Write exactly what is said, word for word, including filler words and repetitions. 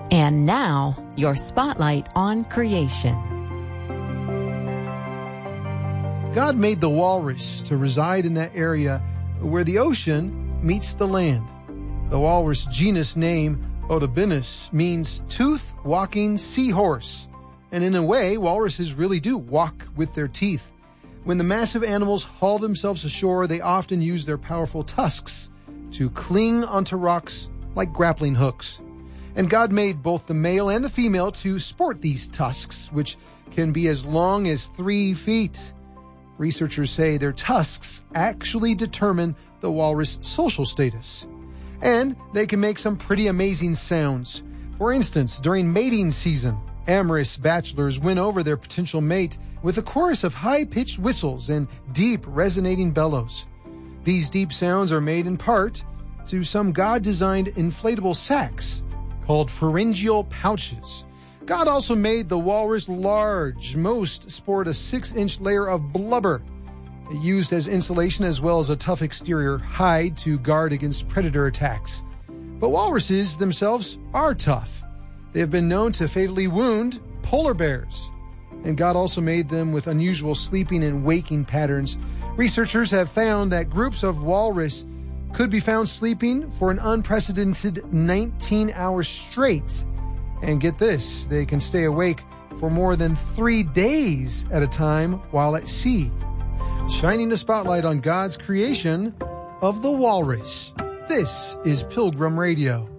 And now, your spotlight on creation. God made the walrus to reside in that area where the ocean meets the land. The walrus genus name, Otobinus, means tooth-walking seahorse. And in a way, walruses really do walk with their teeth. When the massive animals haul themselves ashore, they often use their powerful tusks to cling onto rocks like grappling hooks. And God made both the male and the female to sport these tusks, which can be as long as three feet. Researchers say their tusks actually determine the walrus' social status. And they can make some pretty amazing sounds. For instance, during mating season, amorous bachelors win over their potential mate with a chorus of high-pitched whistles and deep, resonating bellows. These deep sounds are made in part to some God-designed inflatable sacs called pharyngeal pouches. God also made the walrus large. Most sport a six-inch layer of blubber, used as insulation as well as a tough exterior hide to guard against predator attacks. But walruses themselves are tough. They have been known to fatally wound polar bears. And God also made them with unusual sleeping and waking patterns. Researchers have found that groups of walrus could be found sleeping for an unprecedented nineteen hours straight. And get this, they can stay awake for more than three days at a time while at sea. Shining the spotlight on God's creation of the walrus. This is Pilgrim Radio.